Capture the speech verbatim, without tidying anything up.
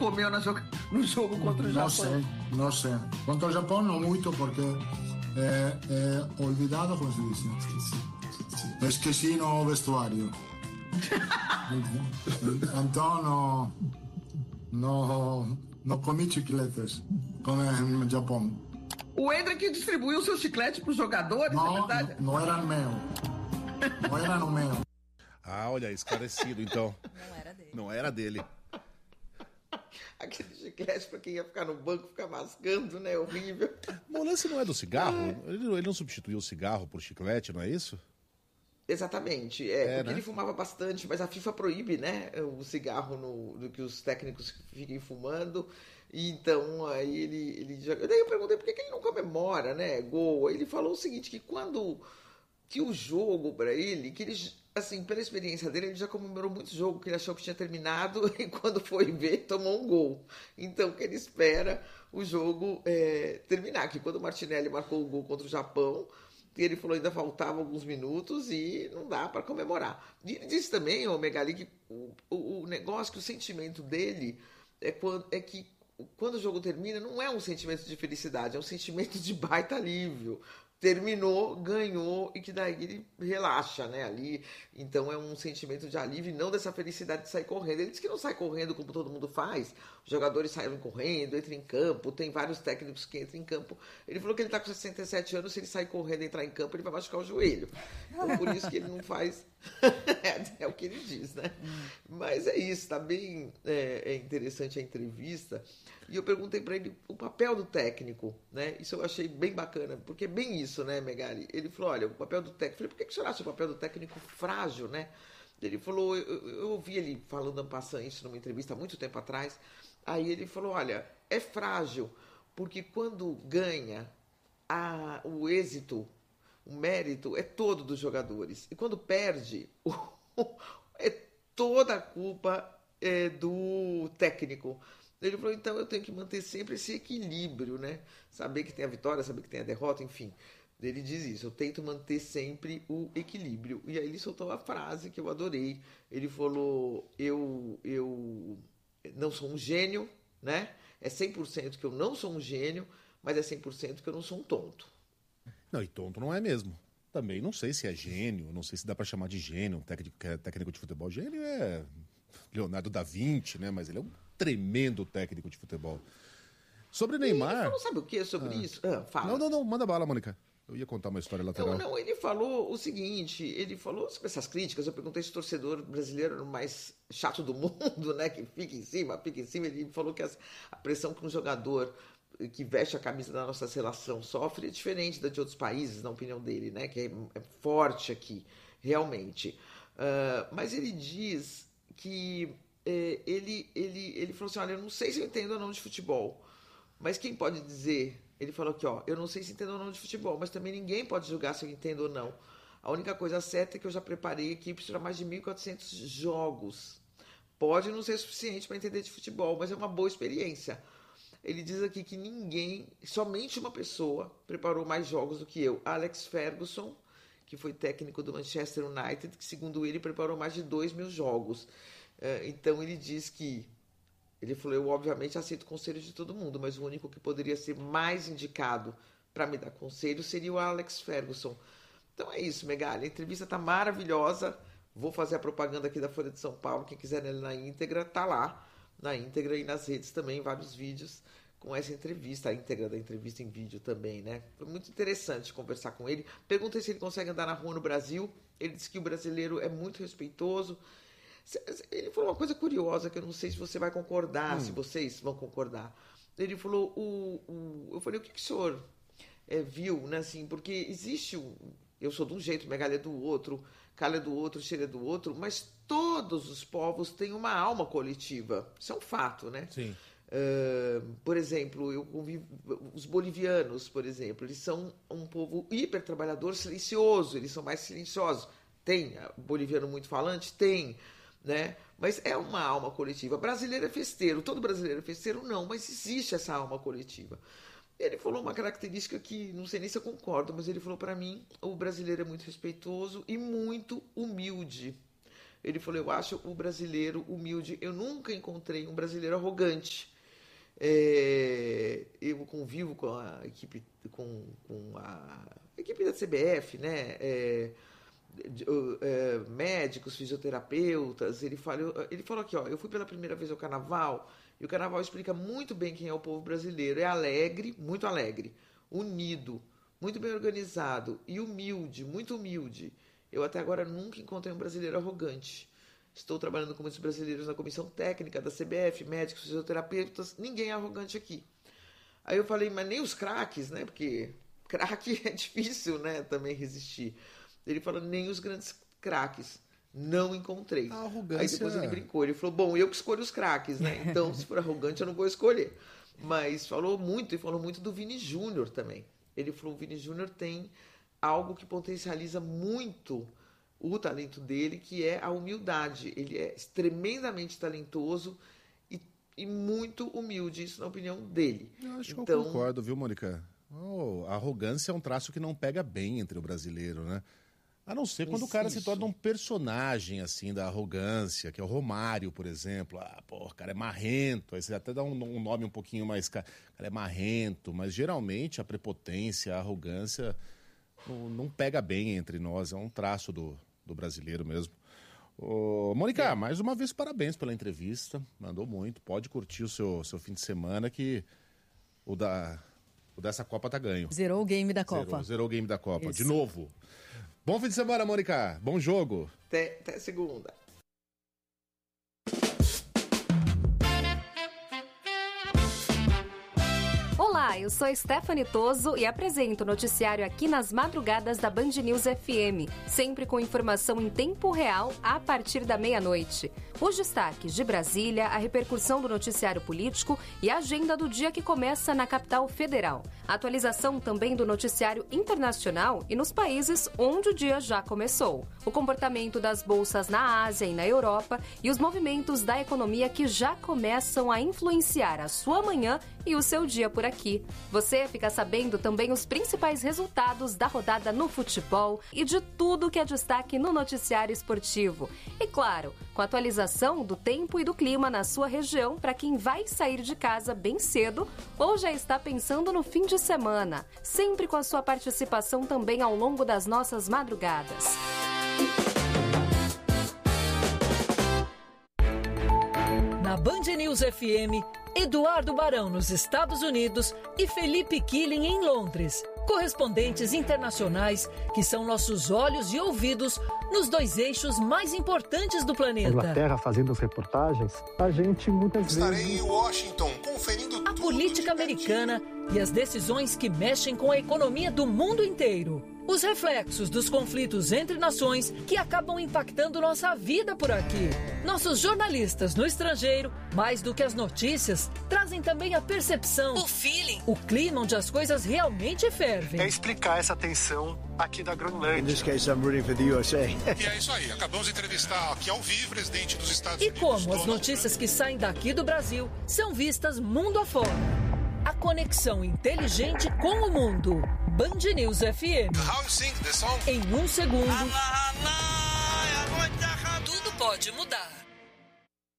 comeu na joga... no jogo contra o Japão? Não sei, não sei. Contra o Japão não muito, porque é, é olvidado, como se diz? Esqueci. Esqueci no vestuário. Então não, não, não comi chicletes como no Japão. O Hendrick distribuiu seu chiclete para os jogadores, não, é verdade? Não, não era meu. Não era no meu. Ah, olha, esclarecido, então. Não era dele. Não era dele. Aquele chiclete para quem ia ficar no banco, ficar mascando, né? Horrível. O lance não é do cigarro? Ele, ele não substituiu o cigarro por chiclete, não é isso? Exatamente, é, é porque né? ele fumava bastante, mas a FIFA proíbe, né, o cigarro no, do que os técnicos fiquem fumando, e então aí ele, ele já... Daí eu perguntei por que, que ele não comemora, né, gol. Aí ele falou o seguinte, que quando, que o jogo para ele, que ele, assim, pela experiência dele, ele já comemorou muito jogo, que ele achou que tinha terminado, e quando foi ver, tomou um gol. Então que ele espera o jogo é, terminar, que quando o Martinelli marcou o gol contra o Japão, ele falou que ainda faltavam alguns minutos e não dá para comemorar. E ele disse também, o Megali, que o, o, o negócio, que o sentimento dele é, quando, é que quando o jogo termina, não é um sentimento de felicidade, é um sentimento de baita alívio. Terminou, ganhou, e que daí ele relaxa, né, ali. Então é um sentimento de alívio e não dessa felicidade de sair correndo. Ele disse que não sai correndo como todo mundo faz. Os jogadores saem correndo, entram em campo, tem vários técnicos que entram em campo. Ele falou que ele está com sessenta e sete anos, se ele sair correndo e entrar em campo, ele vai machucar o joelho. Então por isso que ele não faz... é, é o que ele diz, né? Mas é isso, tá bem é, é interessante a entrevista. E eu perguntei para ele o papel do técnico, né? Isso eu achei bem bacana, porque é bem isso, né, Megali? Ele falou, olha, o papel do técnico... Eu falei, por que, que o senhor acha o papel do técnico frágil, né? Ele falou, eu, eu ouvi ele falando, passando isso numa entrevista há muito tempo atrás, aí ele falou, olha, é frágil, porque quando ganha, a, o êxito, o mérito é todo dos jogadores. E quando perde, o, é toda a culpa é, do técnico. Ele falou, então eu tenho que manter sempre esse equilíbrio, né? Saber que tem a vitória, saber que tem a derrota, enfim. Ele diz isso, eu tento manter sempre o equilíbrio. E aí ele soltou a frase que eu adorei. Ele falou, eu, eu não sou um gênio, né? É cem por cento que eu não sou um gênio, mas é cem por cento que eu não sou um tonto. Não, e tonto não é mesmo. Também não sei se é gênio, não sei se dá para chamar de gênio, um técnico, técnico de futebol. Gênio é Leonardo da Vinci, né? Mas ele é um tremendo técnico de futebol. Sobre Neymar... Ele falou, sabe o que sobre ah. isso? Ah, fala. Não, não, não, manda bala, Mônica. Eu ia contar uma história lateral. Não, não, ele falou o seguinte, ele falou sobre essas críticas, eu perguntei se o torcedor brasileiro era o mais chato do mundo, né, que fica em cima, fica em cima, ele falou que a pressão que um jogador que veste a camisa da nossa seleção sofre é diferente da de outros países, na opinião dele, né, que é, é forte aqui, realmente. Uh, mas ele diz que é, ele, ele, ele falou assim, olha, eu não sei se eu entendo ou não de futebol, mas quem pode dizer... Ele falou aqui, ó, eu não sei se entendo ou não de futebol, mas também ninguém pode julgar se eu entendo ou não. A única coisa certa é que eu já preparei equipes para mais de mil e quatrocentos jogos. Pode não ser suficiente para entender de futebol, mas é uma boa experiência. Ele diz aqui que ninguém, somente uma pessoa, preparou mais jogos do que eu. Alex Ferguson, que foi técnico do Manchester United, que segundo ele preparou mais de dois mil jogos. Então ele diz que ele falou, eu obviamente aceito conselhos de todo mundo, mas o único que poderia ser mais indicado para me dar conselho seria o Alex Ferguson. Então é isso, Megali. A entrevista está maravilhosa. Vou fazer a propaganda aqui da Folha de São Paulo. Quem quiser ler na íntegra, tá lá. Na íntegra e nas redes também, vários vídeos com essa entrevista. A íntegra da entrevista em vídeo também, né? Foi muito interessante conversar com ele. Perguntei se ele consegue andar na rua no Brasil. Ele disse que o brasileiro é muito respeitoso. Ele falou uma coisa curiosa que eu não sei se você vai concordar, hum. se vocês vão concordar. Ele falou, o, o, eu falei, o que, que o senhor é, viu, né, assim, porque existe, um, eu sou de um jeito, Megali é do outro, Carla é do outro, Sheila é do outro, mas todos os povos têm uma alma coletiva, isso é um fato, né? Sim. Uh, por exemplo, eu convivo, os bolivianos, por exemplo, eles são um povo hiper trabalhador, silencioso, eles são mais silenciosos. Tem boliviano muito falante? Tem. Né? Mas é uma alma coletiva. Brasileiro é festeiro, todo brasileiro é festeiro? Não, mas existe essa alma coletiva. Ele falou uma característica que não sei nem se eu concordo, mas ele falou para mim, o brasileiro é muito respeitoso e muito humilde. Ele falou, eu acho o brasileiro humilde. Eu nunca encontrei um brasileiro arrogante. É, eu convivo com a equipe, com, com a equipe da C B F, né? É, de, é, médicos, fisioterapeutas. Ele falou, ele falou aqui, ó, eu fui pela primeira vez ao Carnaval, e o Carnaval explica muito bem quem é o povo brasileiro. É alegre, muito alegre, unido, muito bem organizado e humilde, muito humilde. Eu até agora nunca encontrei um brasileiro arrogante. Estou trabalhando com muitos brasileiros na comissão técnica da C B F, médicos, fisioterapeutas, ninguém é arrogante aqui. Aí eu falei, mas nem os craques, né? Porque craque é difícil, né? Também resistir. Ele falou, nem os grandes craques. Não encontrei. A arrogância... Aí depois ele brincou, ele falou, bom, eu que escolho os craques, né? Então, se for arrogante, eu não vou escolher. Mas falou muito, e falou muito do Vini Júnior também. Ele falou, o Vini Júnior tem algo que potencializa muito o talento dele, que é a humildade. Ele é tremendamente talentoso e, e muito humilde, isso na opinião dele. Eu acho então... que eu concordo, viu, Mônica? Oh, a arrogância é um traço que não pega bem entre o brasileiro, né? A não ser quando Existe. o cara se torna um personagem, assim, da arrogância, que é o Romário, por exemplo. Ah, pô, o cara é marrento. Aí você até dá um, um nome um pouquinho mais... O cara é marrento, mas geralmente a prepotência, a arrogância não, não pega bem entre nós. É um traço do... do brasileiro mesmo. Ô, Mônica, é. mais uma vez parabéns pela entrevista, mandou muito, pode curtir o seu, seu fim de semana que o, da, o dessa Copa tá ganho. Zerou o game da Copa. Zerou, zerou o game da Copa, Isso. de novo. Bom fim de semana, Mônica, bom jogo. Até, até segunda. Olá, eu sou Stephanie Toso e apresento o noticiário aqui nas madrugadas da Band News F M, sempre com informação em tempo real a partir da meia-noite. Os destaques de Brasília, a repercussão do noticiário político e a agenda do dia que começa na capital federal. A atualização também do noticiário internacional e nos países onde o dia já começou. O comportamento das bolsas na Ásia e na Europa e os movimentos da economia que já começam a influenciar a sua manhã e o seu dia por aqui. Você fica sabendo também os principais resultados da rodada no futebol e de tudo que é destaque no noticiário esportivo. E claro, com a atualização do tempo e do clima na sua região para quem vai sair de casa bem cedo ou já está pensando no fim de semana. Sempre com a sua participação também ao longo das nossas madrugadas. Na Band News F M, Eduardo Barão nos Estados Unidos e Felipe Killing em Londres. Correspondentes internacionais que são nossos olhos e ouvidos nos dois eixos mais importantes do planeta. Inglaterra fazendo as reportagens, a gente muitas Estarei vezes... Estarei em Washington conferindo a política americana e as decisões que mexem com a economia do mundo inteiro. Os reflexos dos conflitos entre nações que acabam impactando nossa vida por aqui. Nossos jornalistas no estrangeiro, mais do que as notícias, trazem também a percepção, o feeling, o clima onde as coisas realmente fervem. É explicar essa tensão aqui da Groenlândia. In this case, I'm rooting for the U S A. E é isso aí, acabamos de entrevistar aqui ao vivo o presidente dos Estados e Unidos. E como as notícias que saem daqui do Brasil são vistas mundo afora. A conexão inteligente com o mundo. Band News F M. How you sing the song? Em um segundo, tudo pode mudar.